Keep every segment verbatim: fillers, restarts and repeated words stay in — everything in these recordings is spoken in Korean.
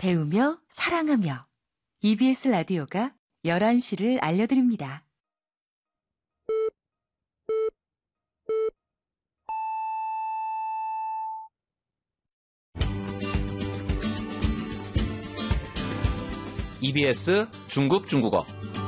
배우며 사랑하며 이비에스 라디오가 열한 시를 알려드립니다. 이비에스 중국 중국어.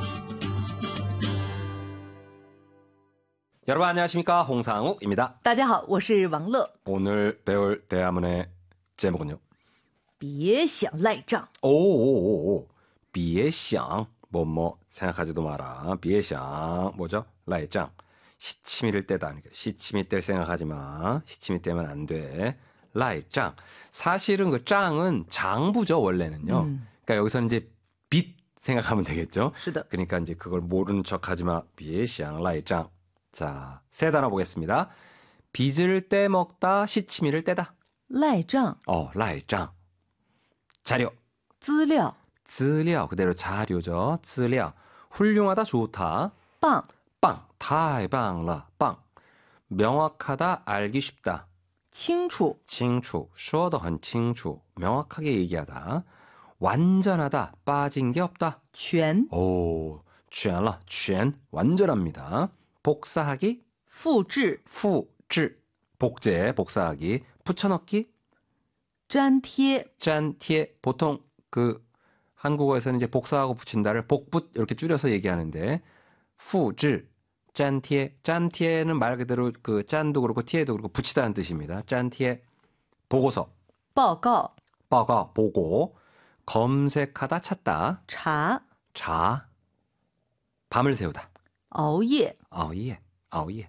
여러분 안녕하십니까? 홍상욱입니다. 大家好，我是王乐。 오늘 배울 대화문의 제목은요. 别想赖账。 오오오오. 别想 뭐뭐 생각하지도 마라. 别想 뭐죠? 赖账. 시치미를 떼다. 그러니까 시치미 뗄 생각하지 마. 시치미 떼면 안 돼. 赖账. 사실은 그 짱은 장부죠, 원래는요. 음. 그러니까 여기서는 이제 빚 생각하면 되겠죠. 是的。 그러니까 이제 그걸 모르는 척하지 마. 别想赖账. 자, 세 단어 보겠습니다. 빚을 떼먹다, 시치미를 떼다. 赖账。 어, 赖账. 자료. 资料。 资料 그대로 자료죠. 资料. 훌륭하다, 좋다. 棒。 빵. 太棒了, 빵. 명확하다, 알기 쉽다. 清楚。 清楚. 说得很清楚. 명확하게 얘기하다. 완전하다, 빠진 게 없다. 全。 오, 全了,全. 완전합니다. 복사하기, 复制。 复制. 복제, 복사하기. 붙여넣기, 粘贴。 짠티에. 보통 그 한국어에서는 이제 복사하고 붙인다를 복붙 이렇게 줄여서 얘기하는데, 复制, 짠티에. 짠티에는 말 그대로 그 짠도 그렇고 티에도 그렇고 붙이다는 뜻입니다. 짠티에. 보고서, 报告。 报告, 보고. 검색하다, 찾다. 查。 자. 밤을 새우다. 熬夜。 아오예, 아오예.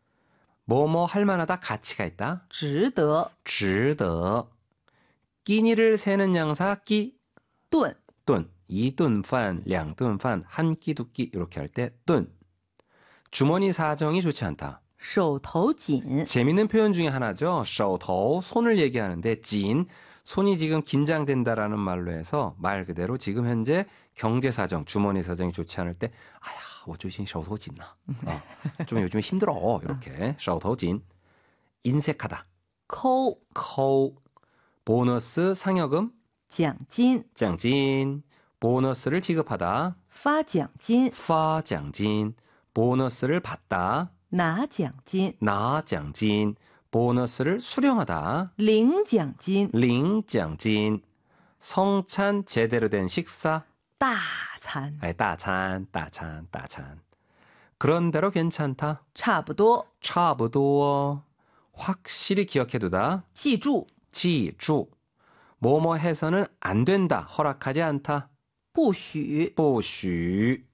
뭐뭐 할 만하다, 가치가 있다. 值得。 值得. 끼니를 세는 양사, 끼, 顿。 돈. 이돈판, 량돈판, 한 끼, 두 끼 이렇게 할 때 돈. 주머니 사정이 좋지 않다. 手头紧。 재밌는 표현 중에 하나죠. 手头, 손을 얘기하는데 진, 손이 지금 긴장된다라는 말로 해서 말 그대로 지금 현재 경제 사정, 주머니 사정이 좋지 않을 때 아야, 我最近手头紧나. 어, 좀 요즘에 힘들어. 이렇게 手头紧. 인색하다. 抠。 抠. 보너스, 상여금, 奖金。 奖金. 보너스를 지급하다. 发奖金。 파, 奖金. 보너스를 받다. 拿奖金。 나, 奖金. 보너스를 수령하다. 领奖金。 링, 奖金. 성찬, 제대로 된 식사. 大餐。 아니, 따찬, 따찬, 따찬. 그런대로 괜찮다. 差不多。 差不多. 확실히 기억해두다. 记住。 记住. 뭐뭐 해서는 안 된다, 허락하지 않다. 不许。 不许.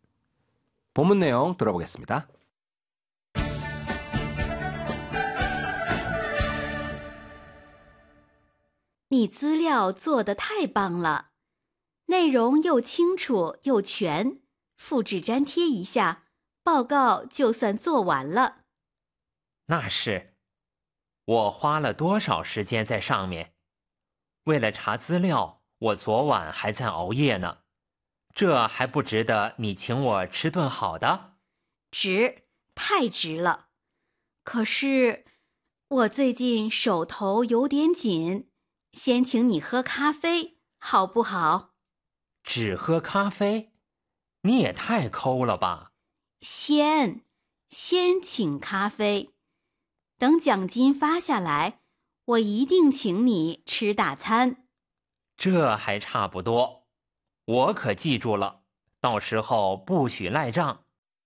본문 내용 들어보겠습니다. 你资料做得太棒了，内容又清楚又全，复制粘贴一下，报告就算做完了。 那是，我花了多少时间在上面？为了查资料，我昨晚还在熬夜呢。这还不值得你请我吃顿好的？ 值，太值了。可是，我最近手头有点紧。先请你喝咖啡，好不好？ 只喝咖啡？你也太抠了吧！ 先，先请咖啡，等奖金发下来，我一定请你吃大餐。 这还差不多，我可记住了，到时候不许赖账。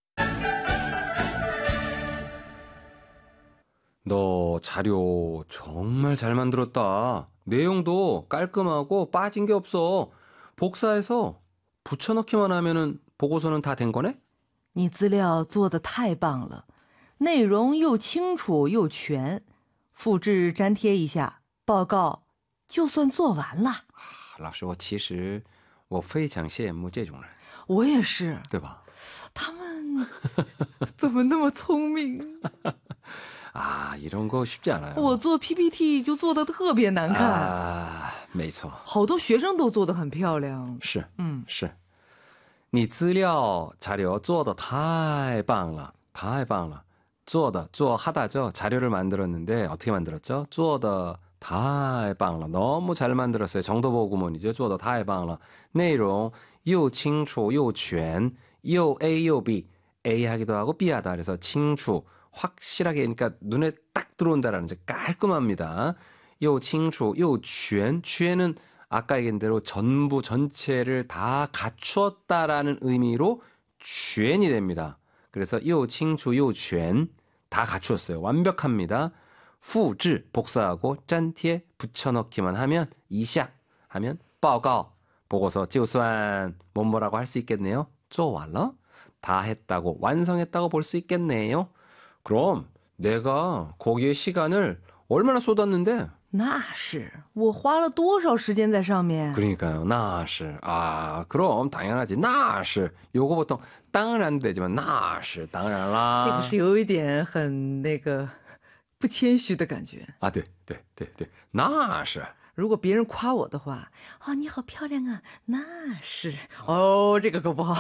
너 자료 정말 잘 만들었다. 내용도 깔끔하고 빠진 게 없어. 복사해서 붙여넣기만 하면은 보고서는 다 된 거네? 你资料做得太棒了，内容又清楚又全，复制粘贴一下，报告就算做完了。 老师，我其实我非常羡慕这种人。 我也是， 对吧？ 他们怎么那么聪明？ 아, 이런 거 쉽지 않아요. 我做 P P T 就做得特别难看。 아, 没错。 好多学生都做得很漂亮。 是， 嗯， 是。你资料자료做得太棒了，太棒了。做的做하다죠. 자료를 만들었는데 어떻게 만들었죠? 做的太棒了 너무 잘 만들었어요. 정도보구문이죠. 做得太棒了内容又清楚又全又A又B A 하기도 하고 B 하다 그래서 清楚 확실하게 그러니까 눈에 딱 들어온다라는 점 깔끔합니다. 又清楚又全 全은 아까 얘기한 대로 전부 전체를 다 갖추었다라는 의미로 全이 됩니다. 그래서 又清楚又全 다 갖추었어요. 완벽합니다. 复制 복사하고 粘贴 붙여넣기만 하면 一下 하면 报告 보고서 就算 뭐뭐라고 할 수 있겠네요. 做完了 다 했다고 완성했다고 볼 수 있겠네요. 그럼 내가 거기에 시간을 얼마나 쏟았는데? 那是我花了多少时间在上面？ 그러니까요. 那是 아, 그럼 당연하지. 那是 요거 보통 당연한 되지만 那是当然啦。 这个是有一点很那个不谦虚的感觉。 아, 对对对对那是如果别人夸我的话，啊，你好漂亮啊，那是哦，这个可不好。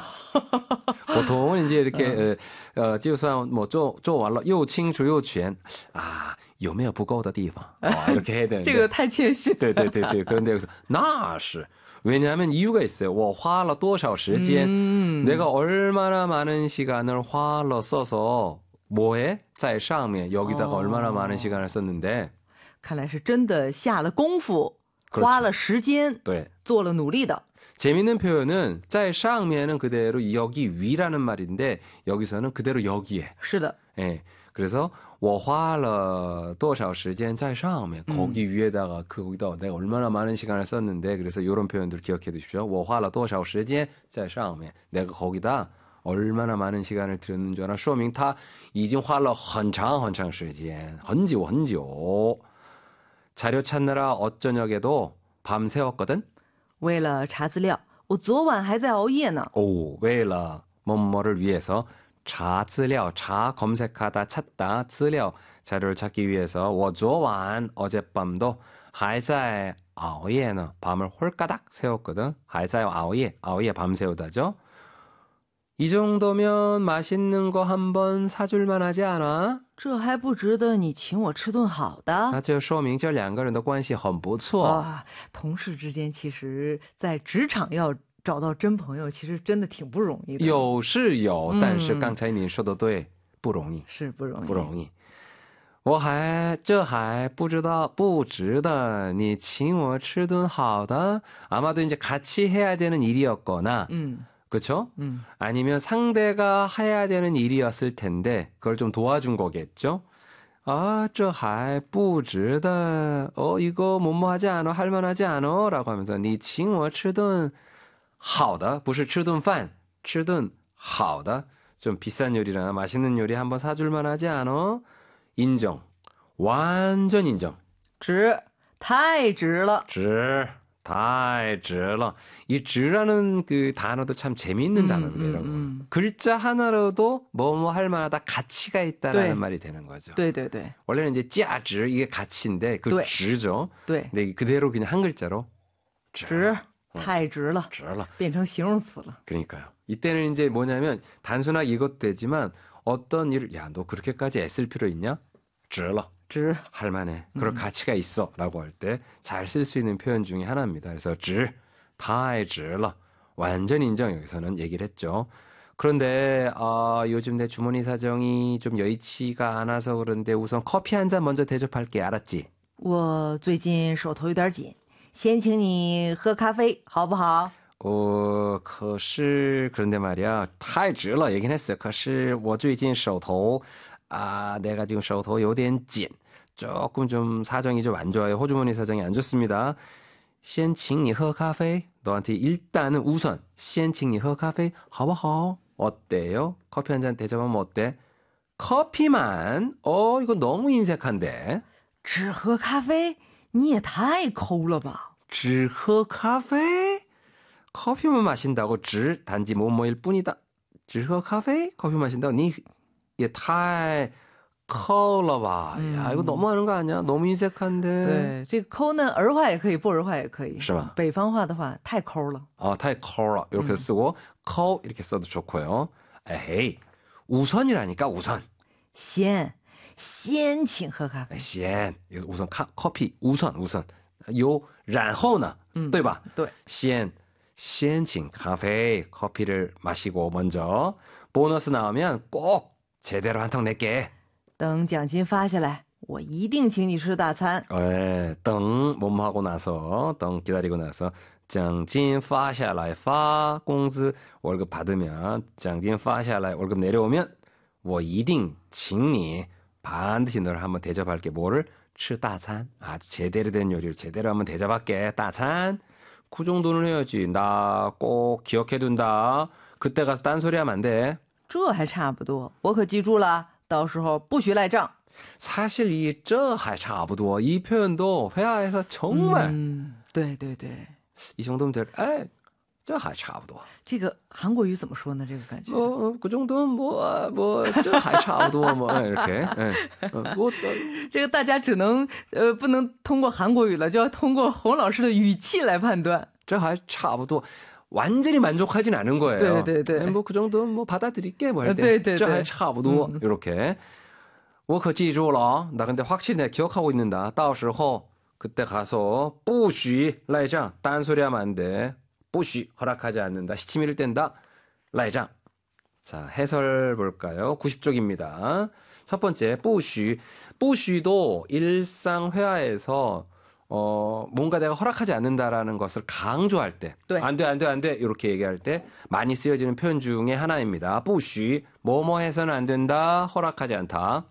보통은 이제 이렇게 어, 어, 就算뭐做做完了又清楚又全 아, 有没有不够的地方 어, 이렇게 해야 되는데 这个太谦虚。 对对对对 그런데 여기서 那是 왜냐하면 이유가 있어요. 我花了多少时间 음. 내가 얼마나 많은 시간을 花了 써서 뭐에 在上面 여기다가 어. 얼마나 많은 시간을 썼는데 看来是真的下了功夫， 그렇죠. 花了时间， 네. 做了努力的。 재밌는 표현은 在上面은 그대로 여기 위라는 말인데 여기서는 그대로 여기에 是的， 예. 그래서 我花了多少时间在上面 거기 위에다가 그 거기다 내가 얼마나 많은 시간을 썼는데 그래서 이런 표현들 기억해 두십시오. 我花了多少时间在上面 내가 거기다 얼마나 많은 시간을 들였는 줄 알아? 说明他已经花了很长很长时间很久很久 자료 찾느라 어쩌녁에도 밤 새웠거든. 为了查资料，我昨晚还在熬夜呢。 오, 为了 뭐뭐를 위해서 자资料, 자 검색하다 찾다, 资料 자료를 찾기 위해서 我昨晚 어젯밤도 还在熬夜呢 밤을 홀까닥 새웠거든. 还在熬夜, 熬夜밤 새우다죠. 이 정도면 맛있는 거 한번 사줄만 하지 않아? 这还不值得你请我吃顿好的？ 那就说明这两个人的关系很不错。 啊，同事之间其实，在职场要找到真朋友，其实真的挺不容易的。 有是有， 嗯但是刚才您说的对，不容易， 是不容易， 不容易。我还这还不知道不值得你请我吃顿好的. 아마도 이제 같이 해야 되는 일이었거나, 음, 그렇죠? 음. 아니면 상대가 해야 되는 일이었을 텐데 그걸 좀 도와준 거겠죠? 아, 这还不值得. 어, 이거 뭐뭐 하지 않아? 할 만하지 않아? 라고 하면서 你请我吃顿好的, 不是吃顿饭,吃顿好的. 좀 비싼 요리나 맛있는 요리 한번 사줄 만하지 않아? 인정. 완전 인정. 值，太值了。 值, 太值了. 이值라는 그 단어도 참 재미있는 음, 단어입니다, 음, 여러분. 음. 글자 하나로도 뭐뭐 할 만하다 가치가 있다라는 네. 말이 되는 거죠. 对对对 원래는 이제 价值 이게 가치인데 그 네. 值죠. 对， 근데 그대로 그냥 한 글자로 值，太值了， 值了. 变成形容词了。 그러니까요. 이때는 이제 뭐냐면 단순하게 이것도 되지만 어떤 일을 야, 너 그렇게까지 애쓸 필요 있냐? 值了. 值， 할 만해. 그럴 음. 가치가 있어. 라고 할 때 잘 쓸 수 있는 표현 중에 하나입니다. 그래서 值, 太值了. 완전 인정 여기서는 얘기를 했죠. 그런데 어, 요즘 내 주머니 사정이 좀 여의치가 않아서 그런데 우선 커피 한 잔 먼저 대접할게. 알았지? 我最近手头有点紧，先请你喝咖啡，好不好？ 어, 可是 그런데 말이야. 太值了 얘긴 했어요. 可是我最近手头 아, 내가 지금 手头有点紧. 조금 좀 사정이 좀 안 좋아요. 호주머니 사정이 안 좋습니다. 先请你喝咖啡. 너한테 일단은 우선 先请你喝咖啡. 好不好? 어때요? 커피 한 잔 대접하면 어때? 커피만? 어, 이거 너무 인색한데. 只喝咖啡，你也太抠了吧！ 只喝咖啡? 커피만 마신다고 只 단지 뭐뭐일 뿐이다. 只喝咖啡? 커피 마신다고 니也太抠了吧? 음. 야, 이거 너무하는 거 아니야? 너무 인색한데. 对，这个抠呢，儿化也可以，不儿化也可以， 是吧北方话的话，太抠了。 어, 太抠了. 이렇게 쓰고 抠 이렇게 써도 좋고요. 에헤이. 우선이라니까 우선. 先， 先请喝咖啡。 先 우선 카, 커피 우선 우선. 요 然后呢? 对吧? 对。 先先请 카페 커피를 마시고 먼저 보너스 나오면 꼭 제대로 한 통 낼게. 等奖金发下来，我一定请你吃大餐。 예, 등 몸하고 나서 등 기다리고 나서 장진 파샤라이 파 공즈 월급 받으면 장진 파샤라이 월급 내려오면 我一定请你 반드시 너를 한번 대접할게. 뭐를? 吃大餐. 아주 제대로 된 요리를 제대로 한번 대접할게. 大餐. 그 정도는 해야지. 나 꼭 기억해둔다. 그때 가서 딴소리하면 안 돼. 这还差不多，我可记住了，到时候不许赖账。 사실 이 这还差不多 이 표현도 회화에서 정말 嗯，对对对， 이 정도면 될. 에이, 这还差不多. 这个韩国语怎么说呢？这个感觉。 뭐, 그 정도는 뭐, 뭐, 这还差不多 뭐, 이렇게. 예. 어, 뭐, 这个大家只能呃不能通过韩国语了，就要通过洪老师的语气来判断。 这还差不多. 완전히 만족하진 않은 거예요. 네, 네, 네. 뭐, 그 정도는 뭐 받아들일게, 뭐 할 때. 네, 네, 这还 네. 差不多. 음. 이렇게. 我可记住了. 나 근데 확실히 내가 기억하고 있는다. 到时候 그때 가서 不许赖账. 딴소리 하면 안 돼. 不许 허락하지 않는다. 시치미를 뗀다. 赖账. 자, 해설 볼까요? 구십 쪽입니다. 첫 번째, 不许. 不许도 일상 회화에서 어, 뭔가 내가 허락하지 않는다라는 것을 강조할 때. 네. 안 돼, 안 돼, 안 돼. 이렇게 얘기할 때 많이 쓰여지는 표현 중에 하나입니다. 不许. 뭐뭐 해서는 안 된다. 허락하지 않다.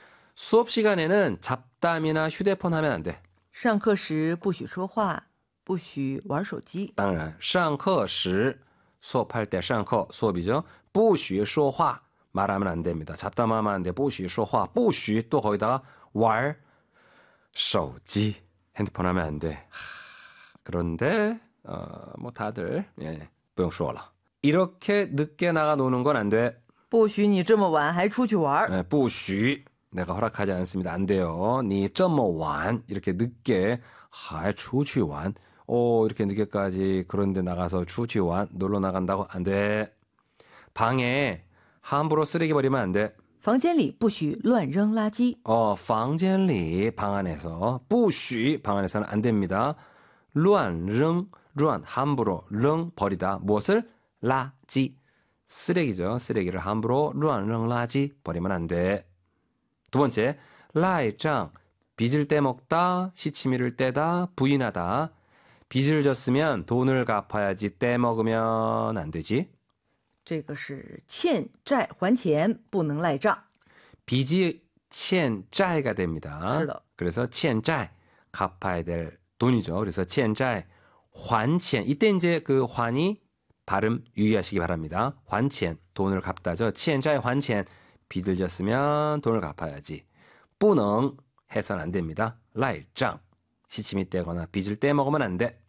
수업 시간에는 잡담이나 휴대폰 하면 안 돼. 上课时不许说话，不许玩手机。 当然上课时 수업할 때 上课 수업이죠. 不许说话 말하면 안 됩니다. 잡담하면 안 돼. 不许说话 不许또 거기다가 玩手机 핸드폰 하면 안 돼. 하, 그런데 어, 뭐 다들 예, 不用说了. 이렇게 늦게 나가 노는 건 안 돼. 不许你这么晚还出去玩。 예, 不许 내가 허락하지 않습니다. 안 돼요. 니 这么晚 이렇게 늦게 还出去玩. 오, 이렇게 늦게까지 그런데 나가서 出去玩 놀러 나간다고 안 돼. 방에 함부로 쓰레기 버리면 안 돼. 房间里不许乱扔垃圾。 어, 房间里 방 안에서 不许 방 안에서는 안 됩니다. 乱扔 乱 함부로 扔 버리다. 무엇을? 垃圾 쓰레기죠. 쓰레기를 함부로 乱扔垃圾 버리면 안 돼. 두 번째, 赖账 빚을 떼먹다, 시치미를 떼다, 부인하다. 빚을 졌으면 돈을 갚아야지 떼먹으면 안 되지. 这个是欠债还钱，不能赖账。 빚이 欠债가 됩니다. 是的。 그래서 欠债 갚아야 될 돈이죠. 그래서 欠债 还钱 이때 이제 그 환이 발음 유의하시기 바랍니다. 还钱 돈을 갚다죠. 欠债还钱 빚을 졌으면 돈을 갚아야지. 不能 해서는 안 됩니다. 赖账 시치미 떼거나 빚을 떼먹으면 안 돼.